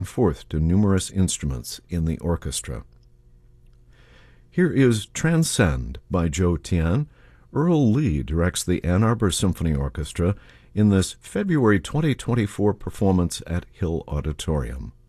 forth to numerous instruments in the orchestra. Here is Transcend by Joe Tian. Earl Lee directs the Ann Arbor Symphony Orchestra in this February 2024 performance at Hill Auditorium.